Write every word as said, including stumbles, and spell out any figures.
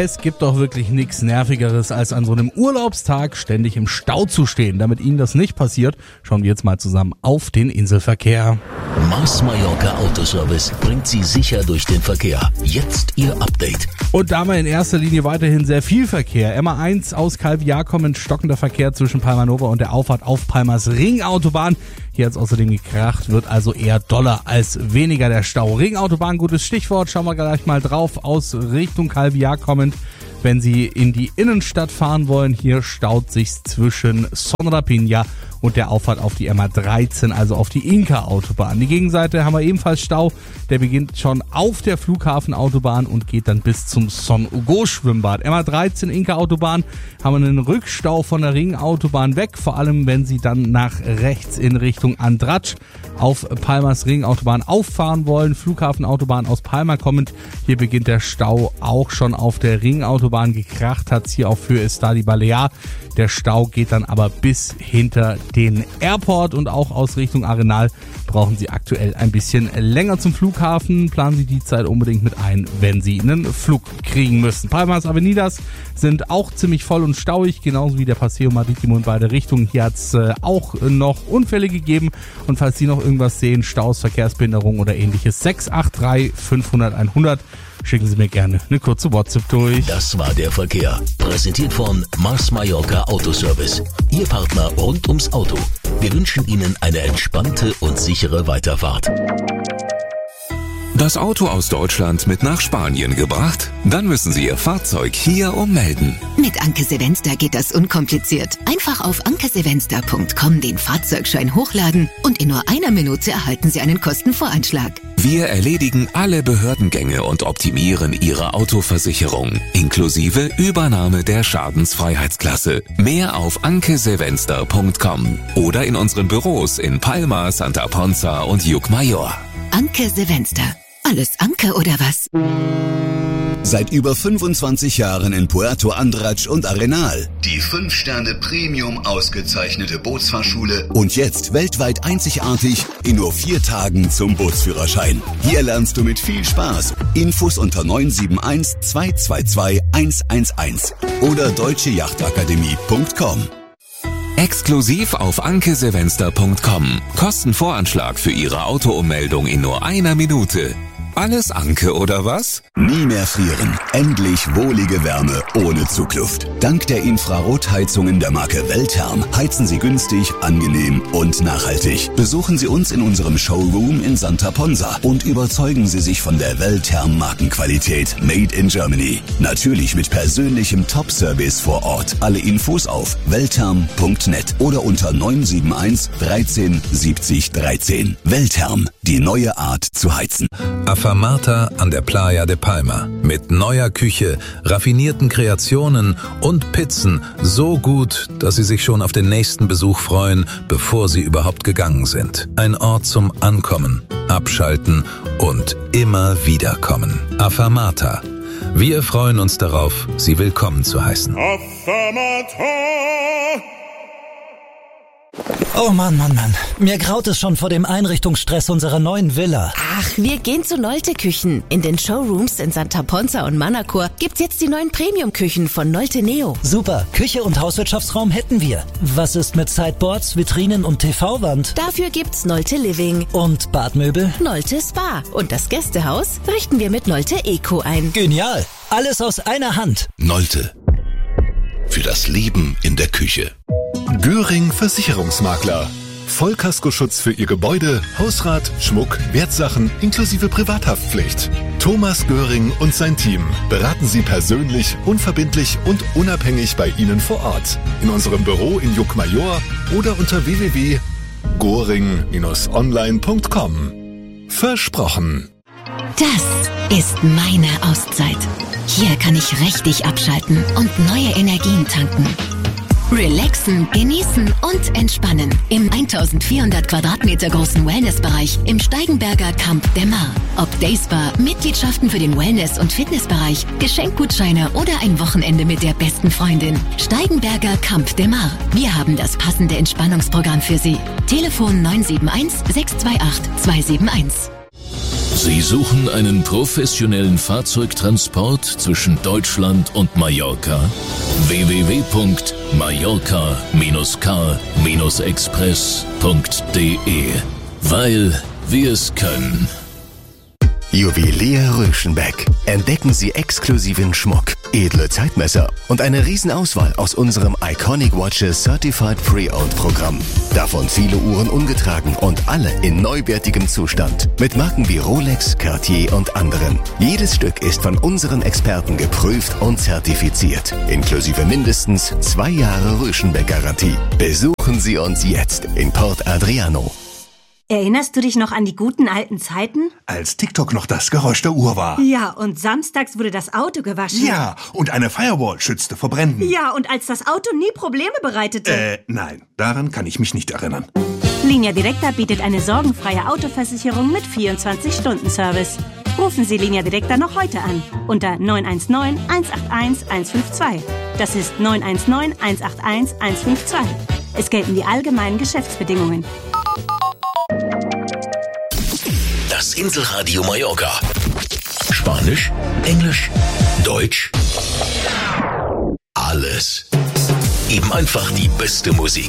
Es gibt doch wirklich nichts Nervigeres, als an so einem Urlaubstag ständig im Stau zu stehen. Damit Ihnen das nicht passiert, schauen wir jetzt mal zusammen auf den Inselverkehr. Mars Mallorca Autoservice bringt Sie sicher durch den Verkehr. Jetzt Ihr Update. Und da haben wir in erster Linie weiterhin sehr viel Verkehr. M A eins aus Calviá kommend stockender Verkehr zwischen Palma Nova und der Auffahrt auf Palmas Ringautobahn. Hier hat es außerdem gekracht, wird also eher doller als weniger der Stau. Ringautobahn, gutes Stichwort, schauen wir gleich mal drauf. Aus Richtung Calviá kommend, wenn Sie in die Innenstadt fahren wollen, hier staut sich zwischen Son Rapina und der Auffahrt auf die M A dreizehn, also auf die Inka-Autobahn. Die Gegenseite haben wir ebenfalls Stau, der beginnt schon auf der Flughafenautobahn und geht dann bis zum Son Hugo-Schwimmbad. M A dreizehn Inka-Autobahn haben wir einen Rückstau von der Ringautobahn weg, vor allem wenn Sie dann nach rechts in Richtung Andratx auf Palmas Ringautobahn auffahren wollen. Flughafenautobahn aus Palma kommend, hier beginnt der Stau auch schon auf der Ringautobahn. Gekracht hat's hier auf Höhe Estadi Balear. Der Stau geht dann aber bis hinter den Airport und auch aus Richtung Arenal brauchen Sie aktuell ein bisschen länger zum Flughafen. Planen Sie die Zeit unbedingt mit ein, wenn Sie einen Flug kriegen müssen. Palmas Avenidas sind auch ziemlich voll und stauig, genauso wie der Paseo Maritimo in beide Richtungen. Hier hat es äh, auch noch Unfälle gegeben und falls Sie noch irgendwas sehen, Staus, Verkehrsbehinderung oder ähnliches, sechs acht drei fünfhundert hundert. Schicken Sie mir gerne eine kurze WhatsApp durch. Das war der Verkehr. Präsentiert von Mars Mallorca Autoservice. Ihr Partner rund ums Auto. Wir wünschen Ihnen eine entspannte und sichere Weiterfahrt. Das Auto aus Deutschland mit nach Spanien gebracht? Dann müssen Sie Ihr Fahrzeug hier ummelden. Mit Anke Sevenster geht das unkompliziert. Einfach auf anke sevenster punkt com den Fahrzeugschein hochladen und in nur einer Minute erhalten Sie einen Kostenvoranschlag. Wir erledigen alle Behördengänge und optimieren Ihre Autoversicherung, inklusive Übernahme der Schadensfreiheitsklasse. Mehr auf anke sevenster punkt com oder in unseren Büros in Palma, Santa Ponza und Llucmajor. Anke Sevenster. Alles Anke oder was? Seit über fünfundzwanzig Jahren in Puerto Andratx und Arenal. Die fünf Sterne Premium ausgezeichnete Bootsfahrschule. Und jetzt weltweit einzigartig in nur vier Tagen zum Bootsführerschein. Hier lernst du mit viel Spaß. Infos unter neun sieben eins zwei zwei zwei eins eins eins oder deutsche yachtakademie punkt com. Exklusiv auf anke sevenster punkt com. Kostenvoranschlag für Ihre Autoummeldung in nur einer Minute. Alles Anke oder was? Nie mehr frieren. Endlich wohlige Wärme ohne Zugluft. Dank der Infrarotheizungen der Marke Weltherm heizen Sie günstig, angenehm und nachhaltig. Besuchen Sie uns in unserem Showroom in Santa Ponza und überzeugen Sie sich von der Weltherm Markenqualität Made in Germany. Natürlich mit persönlichem Top-Service vor Ort. Alle Infos auf weltherm punkt net oder unter neun sieben eins dreizehn siebzig dreizehn. Weltherm, die neue Art zu heizen. Afamata an der Playa de Palma. Mit neuer Küche, raffinierten Kreationen und Pizzen so gut, dass Sie sich schon auf den nächsten Besuch freuen, bevor Sie überhaupt gegangen sind. Ein Ort zum Ankommen, Abschalten und immer wieder kommen. Afamata. Wir freuen uns darauf, Sie willkommen zu heißen. Afamata. Oh Mann, Mann, Mann. Mir graut es schon vor dem Einrichtungsstress unserer neuen Villa. Ach, wir gehen zu Nolte Küchen. In den Showrooms in Santa Ponza und Manacor gibt's jetzt die neuen Premium-Küchen von Nolte Neo. Super. Küche und Hauswirtschaftsraum hätten wir. Was ist mit Sideboards, Vitrinen und T V-Wand? Dafür gibt's Nolte Living. Und Badmöbel? Nolte Spa. Und das Gästehaus richten wir mit Nolte Eco ein. Genial. Alles aus einer Hand. Nolte. Für das Leben in der Küche. Göring Versicherungsmakler. Vollkaskoschutz für Ihr Gebäude, Hausrat, Schmuck, Wertsachen inklusive Privathaftpflicht. Thomas Göring und sein Team beraten Sie persönlich, unverbindlich und unabhängig bei Ihnen vor Ort. In unserem Büro in Llucmajor oder unter w w w punkt goring Bindestrich online punkt com. Versprochen. Das ist meine Auszeit. Hier kann ich richtig abschalten und neue Energien tanken. Relaxen, genießen und entspannen im eintausendvierhundert Quadratmeter großen Wellnessbereich im Steigenberger Camp de Mar. Ob Dayspa, Mitgliedschaften für den Wellness- und Fitnessbereich, Geschenkgutscheine oder ein Wochenende mit der besten Freundin. Steigenberger Camp de Mar. Wir haben das passende Entspannungsprogramm für Sie. Telefon neun sieben eins sechs zwei acht zwei sieben eins. Sie suchen einen professionellen Fahrzeugtransport zwischen Deutschland und Mallorca? w w w punkt mallorca Bindestrich k express punkt d e, weil wir es können. Juwelier Röschenbeck. Entdecken Sie exklusiven Schmuck, edle Zeitmesser und eine Riesenauswahl aus unserem Iconic Watches Certified Pre-Owned Programm. Davon viele Uhren ungetragen und alle in neuwertigem Zustand. Mit Marken wie Rolex, Cartier und anderen. Jedes Stück ist von unseren Experten geprüft und zertifiziert. Inklusive mindestens zwei Jahre Röschenbeck-Garantie. Besuchen Sie uns jetzt in Port Adriano. Erinnerst du dich noch an die guten alten Zeiten? Als TikTok noch das Geräusch der Uhr war. Ja, und samstags wurde das Auto gewaschen. Ja, und eine Firewall schützte vor Bränden. Ja, und als das Auto nie Probleme bereitete. Äh, nein, daran kann ich mich nicht erinnern. Linea Directa bietet eine sorgenfreie Autoversicherung mit vierundzwanzig Stunden Service. Rufen Sie Linea Directa noch heute an unter neun eins neun, eins acht eins, eins fünf zwei. Das ist neun eins neun, eins acht eins, eins fünf zwei. Es gelten die allgemeinen Geschäftsbedingungen. Das Inselradio Mallorca. Spanisch, Englisch, Deutsch. Alles. Eben einfach die beste Musik.